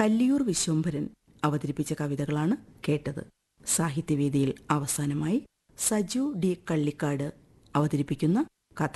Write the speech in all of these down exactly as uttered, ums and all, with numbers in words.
കല്ലിയൂർ വിശ്വംഭരൻ അവതരിപ്പിച്ച കവിതകളാണ് കേട്ടത്. സാഹിത്യവേദിയിൽ അവസാനമായി സജു ഡി കള്ളിക്കാട് അവതരിപ്പിക്കുന്ന കഥ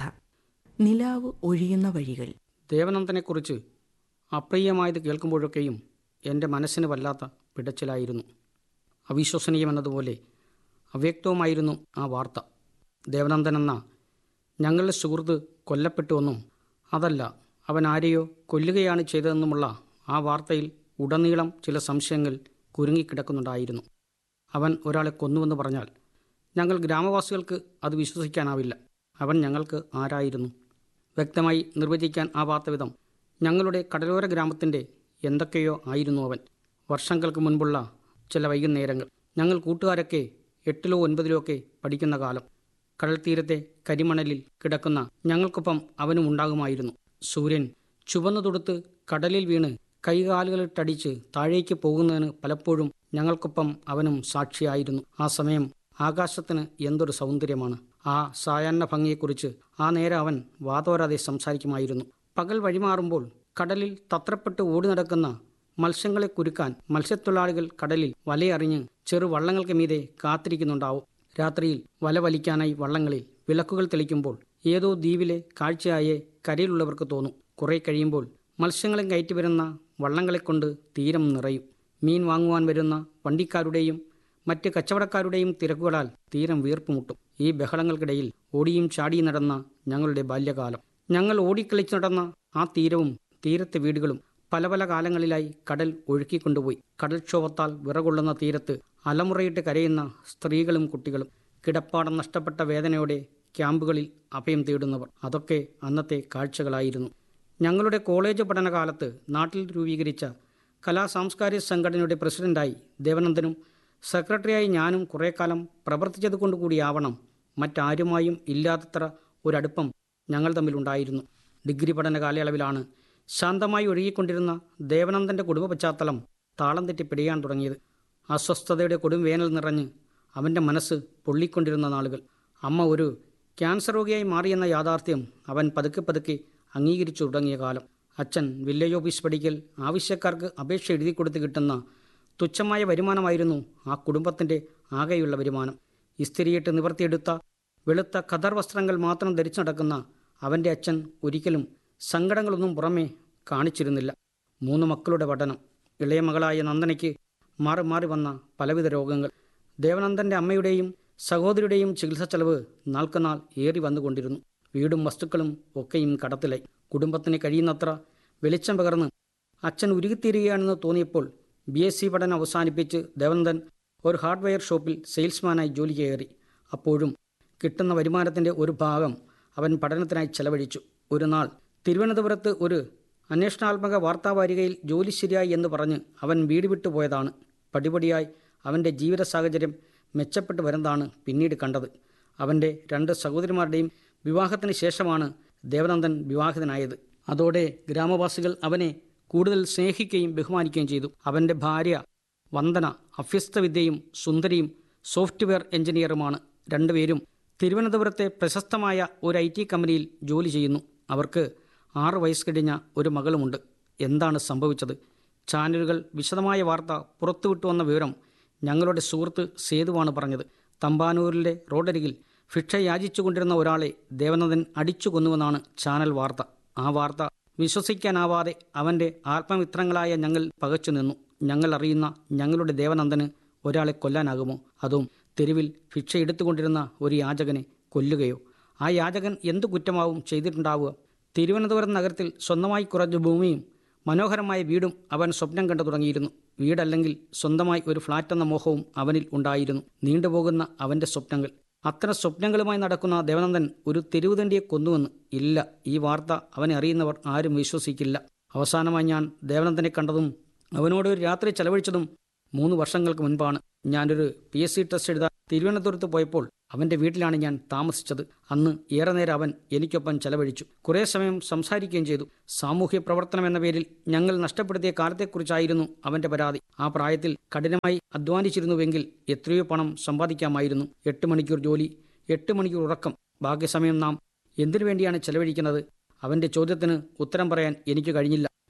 നിലാവ് ഒഴിയുന്ന വഴികൾ. ദേവനന്ദനെക്കുറിച്ച് അപ്രിയമായത് കേൾക്കുമ്പോഴൊക്കെയും എൻ്റെ മനസ്സിന് വല്ലാത്ത പിടച്ചിലായിരുന്നു. അവിശ്വസനീയമെന്നതുപോലെ അവ്യക്തവുമായിരുന്നു ആ വാർത്ത. ദേവനന്ദൻ എന്ന ഞങ്ങളുടെ സുഹൃത്ത് കൊല്ലപ്പെട്ടുവെന്നും അതല്ല അവൻ ആരെയോ കൊല്ലുകയാണ് ചെയ്തതെന്നുമുള്ള ആ വാർത്തയിൽ ഉടനീളം ചില സംശയങ്ങൾ കുരുങ്ങിക്കിടക്കുന്നുണ്ടായിരുന്നു. അവൻ ഒരാളെ കൊന്നുവെന്ന് പറഞ്ഞാൽ ഞങ്ങൾ ഗ്രാമവാസികൾക്ക് അത് വിശ്വസിക്കാനാവില്ല. അവൻ ഞങ്ങൾക്ക് ആരായിരുന്നു? വ്യക്തമായി നിർവചിക്കാൻ ആവാത്ത വിധം ഞങ്ങളുടെ കടലോര ഗ്രാമത്തിൻ്റെ എന്തൊക്കെയോ ആയിരുന്നു അവൻ. വർഷങ്ങൾക്ക് മുൻപുള്ള ചില വൈകുന്നേരങ്ങൾ, ഞങ്ങൾ കൂട്ടുകാരൊക്കെ എട്ടിലോ ഒൻപതിലോ ഒക്കെ പഠിക്കുന്ന കാലം, കടൽ തീരത്തെ കരിമണലിൽ കിടക്കുന്ന ഞങ്ങൾക്കൊപ്പം അവനും ഉണ്ടാകുമായിരുന്നു. സൂര്യൻ ചുവന്നു തൊടുത്ത് കടലിൽ വീണ് കൈകാലുകളിട്ടടിച്ച് താഴേക്ക് പോകുന്നതിന് പലപ്പോഴും ഞങ്ങൾക്കൊപ്പം അവനും സാക്ഷിയായിരുന്നു. ആ സമയം ആകാശത്തിന് എന്തൊരു സൗന്ദര്യമാണ്! ആ സായാഹ്ന ഭംഗിയെക്കുറിച്ച് ആ നേരം അവൻ വാതോരാതെ സംസാരിക്കുമായിരുന്നു. പകൽ വഴിമാറുമ്പോൾ കടലിൽ തത്രപ്പെട്ട് ഓടി നടക്കുന്ന മത്സ്യങ്ങളെ കുരുക്കാൻ മത്സ്യത്തൊഴിലാളികൾ കടലിൽ വലയറിഞ്ഞ് ചെറു വള്ളങ്ങൾക്ക് മീതെ കാത്തിരിക്കുന്നുണ്ടാവും. രാത്രിയിൽ വല വലിക്കാനായി വള്ളങ്ങളിൽ വിളക്കുകൾ തെളിക്കുമ്പോൾ ഏതോ ദ്വീപിലെ കാഴ്ചയായേ കരയിലുള്ളവർക്ക് തോന്നും. കുറെ കഴിയുമ്പോൾ മത്സ്യങ്ങളെ കയറ്റി വരുന്ന വള്ളങ്ങളെക്കൊണ്ട് തീരം നിറയും. മീൻ വാങ്ങുവാൻ വരുന്ന വണ്ടിക്കാരുടെയും മറ്റ് കച്ചവടക്കാരുടെയും തിരക്കുകളാൽ തീരം വീർപ്പുമുട്ടും. ഈ ബഹളങ്ങൾക്കിടയിൽ ഓടിയും ചാടിയും നടന്ന ഞങ്ങളുടെ ബാല്യകാലം. ഞങ്ങൾ ഓടിക്കളിച്ചു നടന്ന ആ തീരവും തീരത്തെ വീടുകളും പല പല കാലങ്ങളിലായി കടൽ ഒഴുക്കിക്കൊണ്ടുപോയി. കടൽക്ഷോഭത്താൽ വിറകൊള്ളുന്ന തീരത്ത് അലമുറയിട്ട് കരയുന്ന സ്ത്രീകളും കുട്ടികളും, കിടപ്പാടം നഷ്ടപ്പെട്ട വേദനയോടെ ക്യാമ്പുകളിൽ അഭയം തേടുന്നവർ, അതൊക്കെ അന്നത്തെ കാഴ്ചകളായിരുന്നു. ഞങ്ങളുടെ കോളേജ് പഠനകാലത്ത് നാട്ടിൽ രൂപീകരിച്ച കലാ സാംസ്കാരിക സംഘടനയുടെ പ്രസിഡന്റായി ദേവനന്ദനും സെക്രട്ടറിയായി ഞാനും കുറേ കാലം പ്രവർത്തിച്ചതുകൊണ്ട് കൂടിയാവണം മറ്റാരുമായും ഇല്ലാത്തത്ര ഒരടുപ്പം ഞങ്ങൾ തമ്മിലുണ്ടായിരുന്നു. ഡിഗ്രി പഠന കാലയളവിലാണ് ശാന്തമായി ഒഴുകിക്കൊണ്ടിരുന്ന ദേവനന്ദൻ്റെ കുടുംബ പശ്ചാത്തലം താളം തെറ്റി പിടിയാൻ തുടങ്ങിയത്. അസ്വസ്ഥതയുടെ കൊടും വേനൽ നിറഞ്ഞ് അവൻ്റെ മനസ്സ് പൊള്ളിക്കൊണ്ടിരുന്ന നാളുകൾ. അമ്മ ഒരു ക്യാൻസർ രോഗിയായി മാറിയെന്ന യാഥാർത്ഥ്യം അവൻ പതുക്കെ പതുക്കെ അംഗീകരിച്ചു തുടങ്ങിയ കാലം. അച്ഛൻ വില്ലേജ് ഓഫീസ് പഠിക്കൽ ആവശ്യക്കാർക്ക് അപേക്ഷ എഴുതി കൊടുത്ത് കിട്ടുന്ന തുച്ഛമായ വരുമാനമായിരുന്നു ആ കുടുംബത്തിൻ്റെ ആകെയുള്ള വരുമാനം. ഇസ്തിരിയിട്ട് നിവർത്തിയെടുത്ത വെളുത്ത ഖദർ വസ്ത്രങ്ങൾ മാത്രം ധരിച്ചു നടക്കുന്ന അവൻ്റെ അച്ഛൻ ഒരിക്കലും സങ്കടങ്ങളൊന്നും പുറമേ കാണിച്ചിരുന്നില്ല. മൂന്ന് മക്കളുടെ പഠനം, ഇളയ മകളായ നന്ദനയ്ക്ക് മാറി മാറി വന്ന പലവിധ രോഗങ്ങൾ, ദേവനന്ദൻ്റെ അമ്മയുടെയും സഹോദരിയുടെയും ചികിത്സ ചെലവ് നാൾക്കുനാൾ ഏറി വന്നുകൊണ്ടിരുന്നു. വീടും വസ്തുക്കളും ഒക്കെയും കടത്തിലായി. കുടുംബത്തിന് കഴിയുന്നത്ര വെളിച്ചം പകർന്ന് അച്ഛൻ ഉരുകിത്തീരുകയാണെന്ന് തോന്നിയപ്പോൾ ബി എസ് സി പഠനം അവസാനിപ്പിച്ച് ദേവനന്ദൻ ഒരു ഹാർഡ്വെയർ ഷോപ്പിൽ സെയിൽസ്മാനായി ജോലി കയറി. അപ്പോഴും കിട്ടുന്ന വരുമാനത്തിൻ്റെ ഒരു ഭാഗം അവൻ പഠനത്തിനായി ചെലവഴിച്ചു. ഒരു നാൾ തിരുവനന്തപുരത്ത് ഒരു അന്വേഷണാത്മക വാർത്താവാരികയിൽ ജോലി ശരിയായി എന്ന് പറഞ്ഞ് അവൻ വീട് വിട്ടു പോയതാണ്. പടിപടിയായി അവൻ്റെ ജീവിത സാഹചര്യം മെച്ചപ്പെട്ടു വരുന്നതാണ് പിന്നീട് കണ്ടത്. അവൻ്റെ രണ്ട് സഹോദരിമാരുടെയും വിവാഹത്തിന് ശേഷമാണ് ദേവനന്ദൻ വിവാഹിതനായത്. അതോടെ ഗ്രാമവാസികൾ അവനെ കൂടുതൽ സ്നേഹിക്കുകയും ബഹുമാനിക്കുകയും ചെയ്തു. അവൻ്റെ ഭാര്യ വന്ദന അഭ്യസ്ത വിദ്യയും സുന്ദരിയും സോഫ്റ്റ്വെയർ എഞ്ചിനീയറുമാണ്. രണ്ടുപേരും തിരുവനന്തപുരത്തെ പ്രശസ്തമായ ഒരു ഐ ടി കമ്പനിയിൽ ജോലി ചെയ്യുന്നു. അവർക്ക് ആറ് വയസ്സ് കഴിഞ്ഞ ഒരു മകളുമുണ്ട്. എന്താണ് സംഭവിച്ചത്? ചാനലുകൾ വിശദമായ വാർത്ത പുറത്തുവിട്ടുവന്ന വിവരം ഞങ്ങളുടെ സുഹൃത്ത് സേതുവാണ് പറഞ്ഞത്. തമ്പാനൂരിലെ റോഡരികിൽ ഭിക്ഷ യാചിച്ചു കൊണ്ടിരുന്ന ഒരാളെ ദേവനന്ദൻ അടിച്ചു കൊന്നുവെന്നാണ് ചാനൽ വാർത്ത. ആ വാർത്ത വിശ്വസിക്കാനാവാതെ അവൻ്റെ ആത്മമിത്രങ്ങളായ ഞങ്ങൾ പകച്ചു നിന്നു. ഞങ്ങൾ അറിയുന്ന ഞങ്ങളുടെ ദേവനന്ദന് ഒരാളെ കൊല്ലാനാകുമോ? അതും തെരുവിൽ ഭിക്ഷ എടുത്തുകൊണ്ടിരുന്ന ഒരു യാചകനെ കൊല്ലുകയോ? ആ യാചകൻ എന്തു കുറ്റമാവും ചെയ്തിട്ടുണ്ടാവുക? തിരുവനന്തപുരം നഗരത്തിൽ സ്വന്തമായി കുറഞ്ഞ ഭൂമിയും മനോഹരമായ വീടും അവൻ സ്വപ്നം കണ്ടു തുടങ്ങിയിരുന്നു. വീടല്ലെങ്കിൽ സ്വന്തമായി ഒരു ഫ്ലാറ്റ് എന്ന മോഹവും അവനിൽ ഉണ്ടായിരുന്നു. നീണ്ടുപോകുന്ന അവൻ്റെ സ്വപ്നങ്ങൾ. അത്തരം സ്വപ്നങ്ങളുമായി നടക്കുന്ന ദേവനന്ദൻ ഒരു തെരുവുതണ്ടിയെ കൊന്നുവെന്ന് ഇല്ല, ഈ വാർത്ത അവനെ അറിയുന്നവർ ആരും വിശ്വസിക്കില്ല. അവസാനമായി ഞാൻ ദേവനന്ദനെ കണ്ടതും അവനോട് ഒരു രാത്രി ചെലവഴിച്ചതും മൂന്ന് വർഷങ്ങൾക്ക് മുൻപാണ്. ഞാനൊരു പി എസ് സി ടെസ്റ്റ് എഴുതാൻ തിരുവനന്തപുരത്ത് പോയപ്പോൾ അവൻ്റെ വീട്ടിലാണ് ഞാൻ താമസിച്ചത്. അന്ന് ഏറെ നേരം അവൻ എനിക്കൊപ്പം ചെലവഴിച്ചു. കുറേ സമയം സംസാരിക്കുകയും ചെയ്തു. സാമൂഹ്യ പ്രവർത്തനം എന്ന പേരിൽ ഞങ്ങൾ നഷ്ടപ്പെടുത്തിയ കാലത്തെക്കുറിച്ചായിരുന്നു അവൻ്റെ പരാതി. ആ പ്രായത്തിൽ കഠിനമായി അധ്വാനിച്ചിരുന്നുവെങ്കിൽ എത്രയോ പണം സമ്പാദിക്കാമായിരുന്നു. എട്ട് മണിക്കൂർ ജോലി, എട്ട് മണിക്കൂർ ഉറക്കം, ബാക്കി സമയം നാം എന്തിനു വേണ്ടിയാണ് ചെലവഴിക്കുന്നത്? അവൻ്റെ ചോദ്യത്തിന് ഉത്തരം പറയാൻ എനിക്ക് കഴിഞ്ഞില്ല.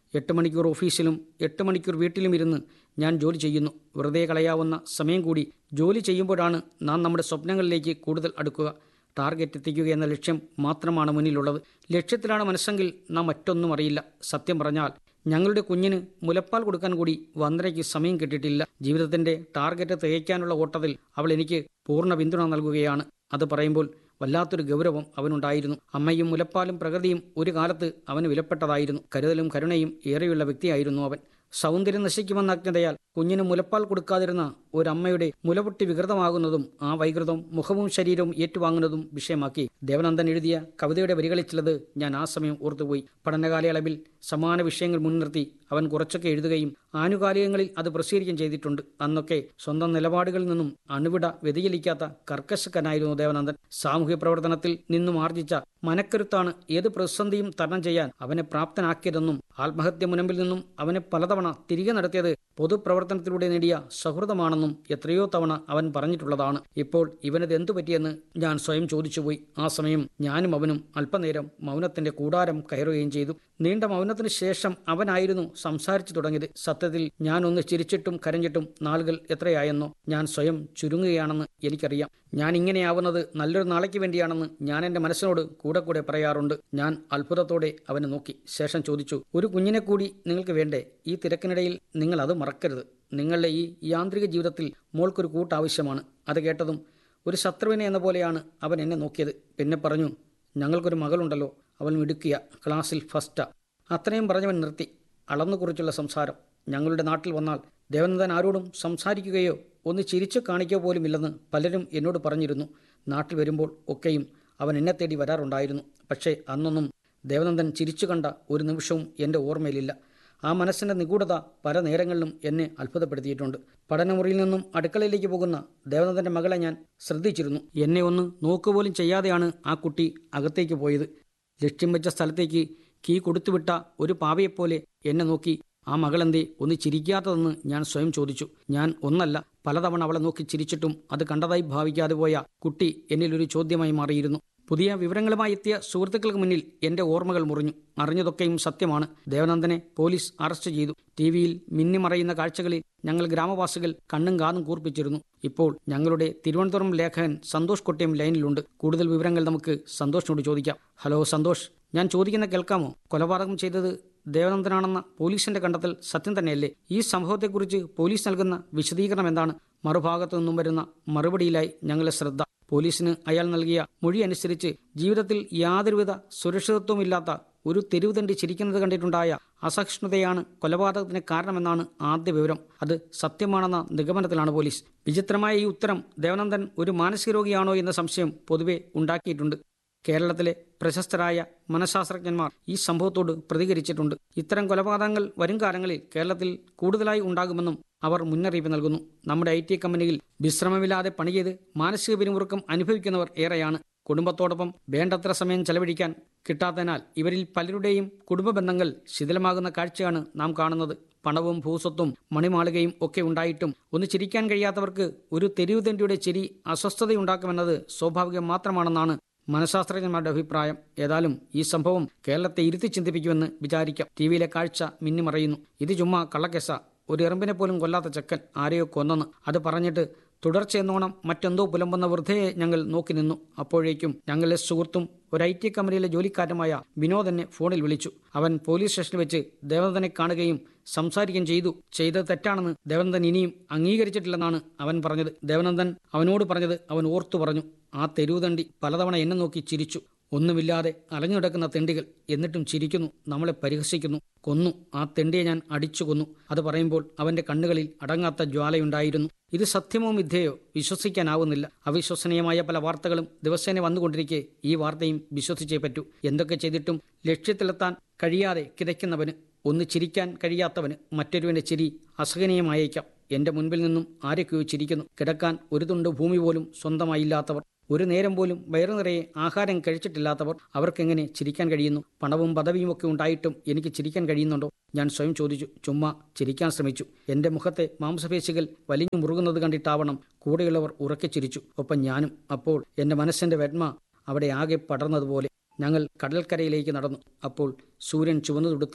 എട്ട് മണിക്കൂർ ഓഫീസിലും എട്ട് മണിക്കൂർ വീട്ടിലും ഇരുന്ന് ഞാൻ ജോലി ചെയ്യുന്നു. വെറുതെ കളയാവുന്ന സമയം കൂടി ജോലി ചെയ്യുമ്പോഴാണ് നാം നമ്മുടെ സ്വപ്നങ്ങളിലേക്ക് കൂടുതൽ അടുക്കുക. ടാർഗറ്റ് എത്തിക്കുക എന്ന ലക്ഷ്യം മാത്രമാണ് മുന്നിലുള്ളത്. ലക്ഷ്യത്തിലാണ് മനസ്സെങ്കിൽ നാം മറ്റൊന്നും അറിയില്ല. സത്യം പറഞ്ഞാൽ ഞങ്ങളുടെ കുഞ്ഞിന് മുലപ്പാൽ കൊടുക്കാൻ കൂടി വന്ദനയ്ക്ക് സമയം കിട്ടിയിട്ടില്ല. ജീവിതത്തിൻ്റെ ടാർഗറ്റ് തികയ്ക്കാനുള്ള ഓട്ടത്തിൽ അവൾ എനിക്ക് പൂർണ്ണ പിന്തുണ നൽകുകയാണ്. അത് പറയുമ്പോൾ വല്ലാത്തൊരു ഗൗരവം അവനുണ്ടായിരുന്നു. അമ്മയും മുലപ്പാലും പ്രകൃതിയും ഒരു കാലത്ത് അവന് വിലപ്പെട്ടതായിരുന്നു. കരുതലും കരുണയും ഏറെയുള്ള വ്യക്തിയായിരുന്നു അവൻ. സൗന്ദര്യം നശിക്കുമെന്ന അജ്ഞതയാൽ കുഞ്ഞിന് മുലപ്പാൽ കൊടുക്കാതിരുന്ന ഒരമ്മയുടെ മുലപൊട്ടി വികൃതമാകുന്നതും ആ വൈകൃതം മുഖവും ശരീരവും ഏറ്റുവാങ്ങുന്നതും വിഷയമാക്കി ദേവനന്ദൻ എഴുതിയ കവിതയുടെ വരികളിൽ ചിലത് ഞാൻ ആ സമയം ഓർത്തുപോയി. പഠനകാലയളവിൽ സമാന വിഷയങ്ങൾ മുൻനിർത്തി അവൻ കുറച്ചൊക്കെ എഴുതുകയും ആനുകാലികങ്ങളിൽ അത് പ്രസിദ്ധീകരിക്കുകയും ചെയ്തിട്ടുണ്ട്. അന്നൊക്കെ സ്വന്തം നിലപാടുകളിൽ നിന്നും അണുവിട വ്യതിചലിക്കാത്ത കർക്കശക്കനായിരുന്നു ദേവനന്ദൻ. സാമൂഹ്യ പ്രവർത്തനത്തിൽ നിന്നും ആർജിച്ച മനക്കരുത്താണ് ഏത് പ്രതിസന്ധിയും തരണം ചെയ്യാൻ അവനെ പ്രാപ്തനാക്കിയതെന്നും ആത്മഹത്യ മുനമ്പിൽ നിന്നും അവനെ പലതവണ തിരികെ നടത്തിയത് പൊതുപ്രവർത്തനത്തിലൂടെ നേടിയ സൗഹൃദമാണെന്നും എത്രയോ തവണ അവൻ പറഞ്ഞിട്ടുള്ളതാണ്. ഇപ്പോൾ ഇവനത് എന്തു പറ്റിയെന്ന് ഞാൻ സ്വയം ചോദിച്ചുപോയി. ആ സമയം ഞാനും അവനും അല്പനേരം മൗനത്തിന്റെ കൂടാരം കയറുകയും ചെയ്തു. നീണ്ട മൗനത്തിന് ശേഷം അവനായിരുന്നു സംസാരിച്ചു തുടങ്ങിയത്. സത്യത്തിൽ ഞാൻ ഒന്ന് ചിരിച്ചിട്ടും കരഞ്ഞിട്ടും നാളുകൾ എത്രയായെന്നോ. ഞാൻ സ്വയം ചുരുങ്ങുകയാണെന്ന് എനിക്കറിയാം. ഞാൻ ഇങ്ങനെയാവുന്നത് നല്ലൊരു നാളേക്ക് വേണ്ടിയാണെന്ന് ഞാൻ എൻ്റെ മനസ്സിനോട് കൂടെ കൂടെ പറയാറുണ്ട്. ഞാൻ അത്ഭുതത്തോടെ അവനെ നോക്കി. ശേഷം ചോദിച്ചു, ഒരു കുഞ്ഞിനെ കൂടി നിങ്ങൾക്ക് വേണ്ടേ? ഈ തിരക്കിനിടയിൽ നിങ്ങൾ അത് മറക്കരുത്. നിങ്ങളുടെ ഈ യാന്ത്രിക ജീവിതത്തിൽ മോൾക്കൊരു കൂട്ടാവശ്യമാണ്. അത് കേട്ടതും ഒരു ശത്രുവിനെ എന്ന പോലെയാണ് അവൻ എന്നെ നോക്കിയത്. പിന്നെ പറഞ്ഞു, ഞങ്ങൾക്കൊരു മകളുണ്ടല്ലോ, അവൾ മിടുക്കിയ, ക്ലാസ്സിൽ ഫസ്റ്റാ. അത്രയും പറഞ്ഞവൻ നിർത്തി. അളന്നു കുറിച്ചുള്ള സംസാരം. ഞങ്ങളുടെ നാട്ടിൽ വന്നാൽ ദേവനന്ദൻ ആരോടും സംസാരിക്കുകയോ ഒന്ന് ചിരിച്ചു കാണിക്കുക പോലുമില്ലെന്ന് പലരും എന്നോട് പറഞ്ഞിരുന്നു. നാട്ടിൽ വരുമ്പോൾ ഒക്കെയും അവൻ എന്നെ തേടി വരാറുണ്ടായിരുന്നു. പക്ഷേ അന്നൊന്നും ദേവനന്ദൻ ചിരിച്ചു കണ്ട ഒരു നിമിഷവും എൻ്റെ ഓർമ്മയിലില്ല. ആ മനസ്സിൻ്റെ നിഗൂഢത പല നേരങ്ങളിലും എന്നെ അത്ഭുതപ്പെടുത്തിയിട്ടുണ്ട്. പഠനമുറിയിൽ നിന്നും അടുക്കളയിലേക്ക് പോകുന്ന ദേവനന്ദൻ്റെ മകളെ ഞാൻ ശ്രദ്ധിച്ചിരുന്നു. എന്നെ ഒന്ന് നോക്കുപോലും ചെയ്യാതെയാണ് ആ കുട്ടി അകത്തേക്ക് പോയത്. ലക്ഷ്യം വെച്ച സ്ഥലത്തേക്ക് കീ കൊടുത്തുവിട്ട ഒരു പാവയെപ്പോലെ എന്നെ നോക്കി. ആ മകളെന്തേ ഒന്ന് ചിരിക്കാത്തതെന്ന് ഞാൻ സ്വയം ചോദിച്ചു. ഞാൻ ഒന്നല്ല പലതവണ അവളെ നോക്കി ചിരിച്ചിട്ടും അത് കണ്ടതായി ഭാവിക്കാതെ പോയ കുട്ടി എന്നിലൊരു ചോദ്യമായി മാറിയിരുന്നു. പുതിയ വിവരങ്ങളുമായി എത്തിയ സുഹൃത്തുക്കൾക്ക് മുന്നിൽ എൻ്റെ ഓർമ്മകൾ മുറിഞ്ഞു. അറിഞ്ഞതൊക്കെയും സത്യമാണ്. ദേവനന്ദനെ പോലീസ് അറസ്റ്റ് ചെയ്തു. ടി വിയിൽ മിന്നിമറയുന്ന കാഴ്ചകളിൽ ഞങ്ങൾ ഗ്രാമവാസികൾ കണ്ണും കാതും കൂർപ്പിച്ചിരുന്നു. ഇപ്പോൾ ഞങ്ങളുടെ തിരുവനന്തപുരം ലേഖകൻ സന്തോഷ് കൊട്ടയം ലൈനിലുണ്ട്. കൂടുതൽ വിവരങ്ങൾ നമുക്ക് സന്തോഷിനോട് ചോദിക്കാം. ഹലോ സന്തോഷ്, ഞാൻ ചോദിക്കുന്ന കേൾക്കാമോ? കൊലപാതകം ചെയ്തത് ദേവനന്ദനാണെന്ന പോലീസിന്റെ കണ്ടെത്തൽ സത്യം തന്നെയല്ലേ? ഈ സംഭവത്തെക്കുറിച്ച് പോലീസ് നൽകുന്ന വിശദീകരണം എന്താണ്? മറുഭാഗത്തു നിന്നും വരുന്ന മറുപടിയിലായി ഞങ്ങളുടെ ശ്രദ്ധ. പോലീസിന് അയാൾ നൽകിയ മൊഴി അനുസരിച്ച് ജീവിതത്തിൽ യാതൊരുവിധ സുരക്ഷിതത്വമില്ലാത്ത ഒരു തെരുവുതണ്ടി ചിരിക്കുന്നത് കണ്ടിട്ടുണ്ടായ അസഹിഷ്ണുതയാണ് കൊലപാതകത്തിന് കാരണമെന്നാണ് ആദ്യ വിവരം. അത് സത്യമാണെന്ന നിഗമനത്തിലാണ് പോലീസ്. വിചിത്രമായ ഈ ഉത്തരം ദേവനന്ദൻ ഒരു മാനസിക രോഗിയാണോ എന്ന സംശയം പൊതുവെ ഉണ്ടാക്കിയിട്ടുണ്ട്. കേരളത്തിലെ പ്രശസ്തരായ മനഃശാസ്ത്രജ്ഞന്മാർ ഈ സംഭവത്തോട് പ്രതികരിച്ചിട്ടുണ്ട്. ഇത്തരം കൊലപാതകങ്ങൾ വരും കാലങ്ങളിൽ കേരളത്തിൽ കൂടുതലായി ഉണ്ടാകുമെന്നും അവർ മുന്നറിയിപ്പ് നൽകുന്നു. നമ്മുടെ ഐ ടി കമ്പനിയിൽ വിശ്രമമില്ലാതെ പണി ചെയ്ത് മാനസിക പിരിമുറുക്കം അനുഭവിക്കുന്നവർ ഏറെയാണ്. കുടുംബത്തോടൊപ്പം വേണ്ടത്ര സമയം ചെലവഴിക്കാൻ കിട്ടാത്തതിനാൽ ഇവരിൽ പലരുടെയും കുടുംബ ബന്ധങ്ങൾ ശിഥിലമാകുന്ന കാഴ്ചയാണ് നാം കാണുന്നത്. പണവും ഭൂസ്വത്തും മണിമാളികയും ഒക്കെ ഉണ്ടായിട്ടും ഒന്ന് ചിരിക്കാൻ കഴിയാത്തവർക്ക് ഒരു തെരുവുതണ്ടിയുടെ ചിരി അസ്വസ്ഥതയുണ്ടാക്കുമെന്നത് സ്വാഭാവികം മാത്രമാണെന്നാണ് മനഃശാസ്ത്രജ്ഞന്മാരുടെ അഭിപ്രായം. ഏതായാലും ഈ സംഭവം കേരളത്തെ ഇരുത്തി ചിന്തിപ്പിക്കുമെന്ന് വിചാരിക്കാം. ടി വിയിലെ കാഴ്ച മിന്നിമറയുന്നു. ഇത് ചുമ്മാ കള്ളക്കേസ. ഒരു എറുമ്പിനെ പോലും കൊല്ലാത്ത ചെക്കൻ ആരെയോ കൊന്നെന്ന്. അത് പറഞ്ഞിട്ട് തുടർച്ചയെന്നോണം മറ്റെന്തോ പുലമ്പുന്ന വൃദ്ധയെ ഞങ്ങൾ നോക്കി നിന്നു. അപ്പോഴേക്കും ഞങ്ങളുടെ സുഹൃത്തും ഒരു ഐ ടി കമ്പനിയിലെ ജോലിക്കാരനുമായ വിനോദ് എന്നെ ഫോണിൽ വിളിച്ചു. അവൻ പോലീസ് സ്റ്റേഷനിൽ വെച്ച് ദേവനന്ദനെ കാണുകയും സംസാരിക്കുകയും ചെയ്തു. ചെയ്തത് തെറ്റാണെന്ന് ദേവനന്ദൻ ഇനിയും അംഗീകരിച്ചിട്ടില്ലെന്നാണ് അവൻ പറഞ്ഞത്. ദേവനന്ദൻ അവനോട് പറഞ്ഞത് അവൻ ഓർത്തു പറഞ്ഞു. ആ തെരുവുതണ്ടി പലതവണ എന്നെ നോക്കി ചിരിച്ചു. ഒന്നുമില്ലാതെ അലഞ്ഞുകിടക്കുന്ന തെണ്ടികൾ, എന്നിട്ടും ചിരിക്കുന്നു, നമ്മളെ പരിഹസിക്കുന്നു. കൊന്നു, ആ തെണ്ടിയെ ഞാൻ അടിച്ചു കൊന്നു. അത് പറയുമ്പോൾ അവന്റെ കണ്ണുകളിൽ അടങ്ങാത്ത ജ്വാലയുണ്ടായിരുന്നു. ഇത് സത്യമോ മിഥ്യയോ വിശ്വസിക്കാനാവുന്നില്ല. അവിശ്വസനീയമായ പല വാർത്തകളും ദിവസേന വന്നുകൊണ്ടിരിക്കെ ഈ വാർത്തയും വിശ്വസിച്ചേ പറ്റൂ. എന്തൊക്കെ ചെയ്തിട്ടും ലക്ഷ്യത്തിലെത്താൻ കഴിയാതെ കിതയ്ക്കുന്നവന്, ഒന്ന് ചിരിക്കാൻ കഴിയാത്തവന് മറ്റൊരുവന്റെ ചിരി അസഹനീയമായേക്കാം. എന്റെ മുൻപിൽ നിന്നും ആരൊക്കെയോ ചിരിക്കുന്നു. കിടക്കാൻ ഒരു തുണ്ട് ഭൂമി പോലും സ്വന്തമായില്ലാത്തവർ, ഒരു നേരം പോലും വയറു നിറയെ ആഹാരം കഴിച്ചിട്ടില്ലാത്തവർ, അവർക്കെങ്ങനെ ചിരിക്കാൻ കഴിയുന്നു? പണവും പദവിയും ഒക്കെ ഉണ്ടായിട്ടും എനിക്ക് ചിരിക്കാൻ കഴിയുന്നുണ്ടോ? ഞാൻ സ്വയം ചോദിച്ചു. ചുമ്മാ ചിരിക്കാൻ ശ്രമിച്ചു. എൻ്റെ മുഖത്തെ മാംസപേശികൾ വലിഞ്ഞു മുറുകുന്നത് കണ്ടിട്ടാവണം കൂടെയുള്ളവർ ഉറക്കെ ചിരിച്ചു. ഒപ്പം ഞാനും. അപ്പോൾ എൻ്റെ മനസ്സിൻ്റെ വെണ്മ അവിടെ ആകെ പടർന്നതുപോലെ. ഞങ്ങൾ കടൽക്കരയിലേക്ക് നടന്നു. അപ്പോൾ സൂര്യൻ ചുവന്നു തുടുത്ത്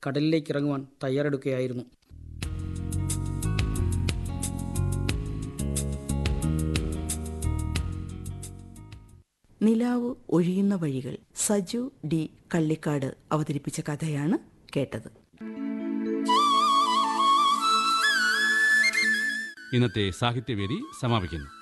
കടലിലേക്ക് ഇറങ്ങുവാൻ തയ്യാറെടുക്കുകയായിരുന്നു. നിലാവ് ഒഴിയുന്ന വഴികൾ സജു ഡി കള്ളിക്കാട് അവതരിപ്പിച്ച കഥയാണ് കേട്ടത്. ഇന്നത്തെ സാഹിത്യവേദി സമാപിക്കുന്നു.